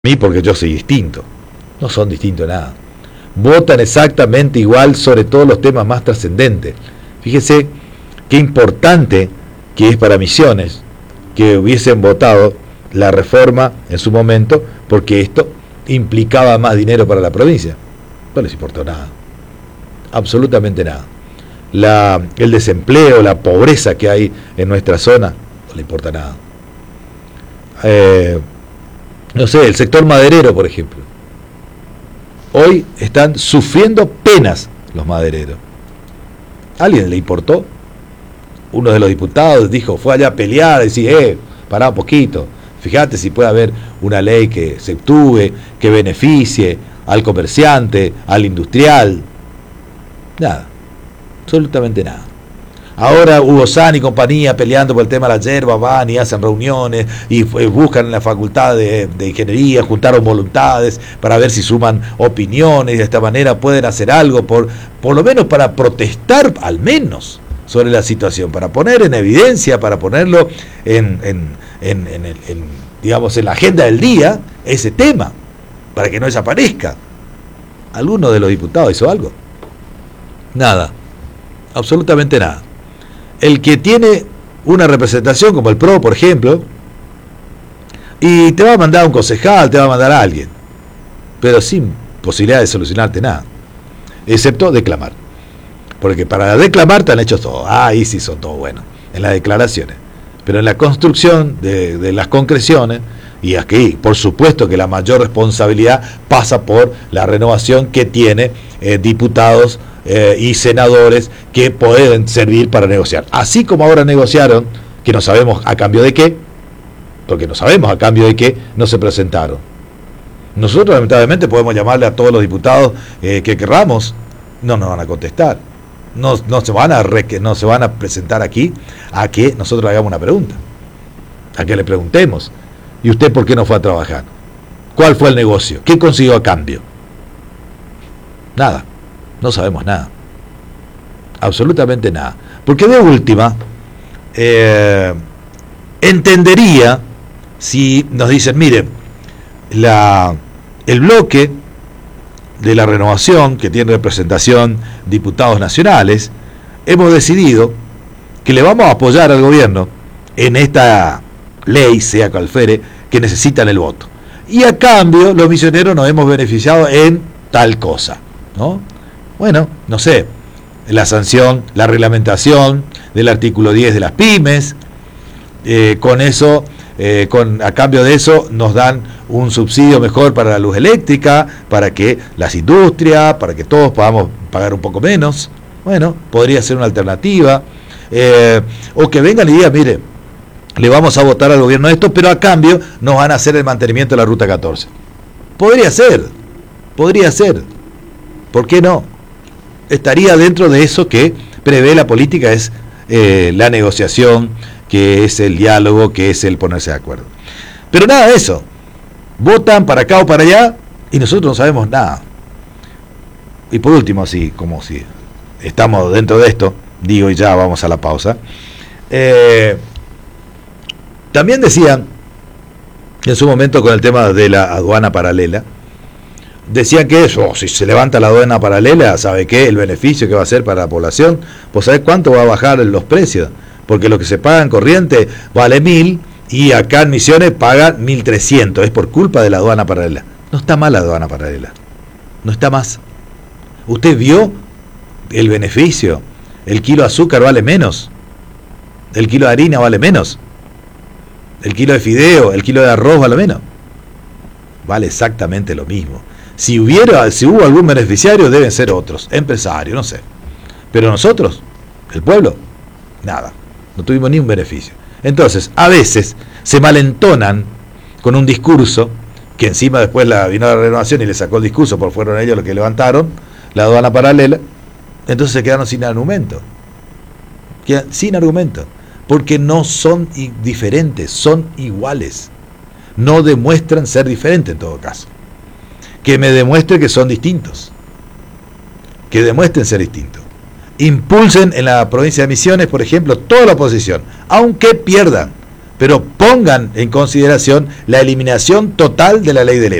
mí porque yo soy distinto. No son distintos nada. Votan exactamente igual sobre todos los temas más trascendentes. Fíjese qué importante que es para Misiones que hubiesen votado la reforma en su momento, porque esto implicaba más dinero para la provincia. No les importó nada, absolutamente nada. El desempleo, la pobreza que hay en nuestra zona, no le importa nada. No sé, el sector maderero, por ejemplo. Hoy están sufriendo penas los madereros. ¿A alguien le importó? Uno de los diputados dijo, fue allá a pelear, decía, pará un poquito, fíjate si puede haber una ley que se actúe, que beneficie al comerciante, al industrial. Nada, absolutamente nada. Ahora Hugo San y compañía peleando por el tema de la yerba, van y hacen reuniones y buscan en la facultad de ingeniería, juntaron voluntades para ver si suman opiniones y de esta manera pueden hacer algo por lo menos para protestar al menos sobre la situación, para poner en evidencia, para ponerlo digamos, en la agenda del día ese tema, para que no desaparezca. ¿Alguno de los diputados hizo algo? Nada, absolutamente nada. El que tiene una representación como el PRO, por ejemplo, y te va a mandar un concejal, te va a mandar a alguien, pero sin posibilidad de solucionarte nada, excepto declamar. Porque para declamar te han hecho todo. Ahí sí son todos buenos, en las declaraciones. Pero en la construcción de las concreciones, y aquí, por supuesto que la mayor responsabilidad pasa por la renovación que tiene diputados y senadores que pueden servir para negociar. Así como ahora negociaron, que no sabemos a cambio de qué, porque no sabemos a cambio de qué, no se presentaron. Nosotros lamentablemente podemos llamarle a todos los diputados que querramos, no nos van a contestar. No se van a presentar aquí a que nosotros le hagamos una pregunta, a que le preguntemos, ¿y usted por qué no fue a trabajar? ¿Cuál fue el negocio? ¿Qué consiguió a cambio? Nada, no sabemos nada, absolutamente nada. Porque de última, entendería si nos dicen, mire, el bloque de la renovación, que tiene representación diputados nacionales, hemos decidido que le vamos a apoyar al gobierno en esta ley, sea cual fuere, que necesitan el voto. Y a cambio, los misioneros nos hemos beneficiado en tal cosa, ¿no? Bueno, no sé, la sanción, la reglamentación del artículo 10 de las pymes, con eso, a cambio de eso nos dan un subsidio mejor para la luz eléctrica, para que las industrias, para que todos podamos pagar un poco menos. Bueno, podría ser una alternativa. O que vengan y digan, mire, le vamos a votar al gobierno esto, pero a cambio nos van a hacer el mantenimiento de la Ruta 14. Podría ser. ¿Por qué no? Estaría dentro de eso que prevé la política, es la negociación, que es el diálogo, que es el ponerse de acuerdo. Pero nada de eso. Votan para acá o para allá y nosotros no sabemos nada. Y por último, así como si estamos dentro de esto, digo, y ya vamos a la pausa, también decían en su momento con el tema de la aduana paralela, decían que eso, si se levanta la aduana paralela, ¿sabe qué? El beneficio que va a ser para la población, pues ¿sabes cuánto va a bajar los precios? Porque lo que se paga en corriente vale 1.000 y acá en Misiones pagan 1.300, es por culpa de la aduana paralela. No está mal la aduana paralela, no está más. ¿Usted vio el beneficio? El kilo de azúcar vale menos, el kilo de harina vale menos, el kilo de fideo, el kilo de arroz vale menos, vale exactamente lo mismo. Si hubo algún beneficiario, deben ser otros, empresarios, no sé. Pero nosotros, el pueblo, nada, no tuvimos ni un beneficio. Entonces, a veces se malentonan con un discurso, que encima después vino la renovación y le sacó el discurso, porque fueron ellos los que levantaron la aduana paralela, entonces se quedaron sin argumento. Porque no son diferentes, son iguales. No demuestran ser diferentes en todo caso. Que me demuestre que son distintos. Que demuestren ser distintos. Impulsen en la provincia de Misiones, por ejemplo, toda la oposición, aunque pierdan, pero pongan en consideración la eliminación total de la ley del